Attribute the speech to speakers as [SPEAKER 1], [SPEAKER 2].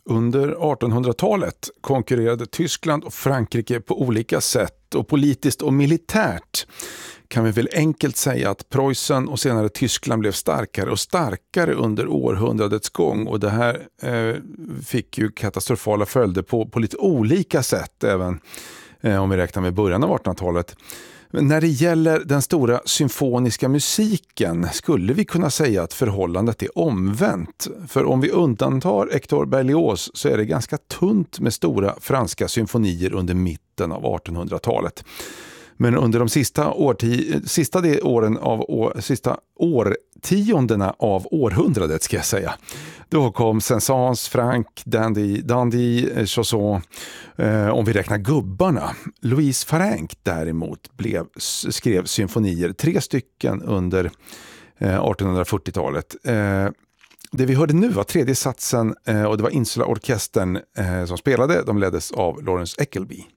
[SPEAKER 1] Under 1800-talet konkurrerade Tyskland och Frankrike på olika sätt, och politiskt och militärt kan vi väl enkelt säga att Preussen och senare Tyskland blev starkare och starkare under århundradets gång, och det här fick ju katastrofala följder på lite olika sätt, även om vi räknar med början av 1800-talet. När det gäller den stora symfoniska musiken skulle vi kunna säga att förhållandet är omvänt. För om vi undantar Hector Berlioz så är det ganska tunt med stora franska symfonier under mitten av 1800-talet. Men under de sista årtiondena av århundradet ska jag säga, då kom Saint-Saëns, Franck, Dandy, Chausson, om vi räknar gubbarna. Louise Farrenc däremot skrev symfonier, 3 stycken under 1840-talet. Det vi hörde nu var tredje satsen, och det var Insula-orkestern som spelade. De leddes av Lawrence Eckelby.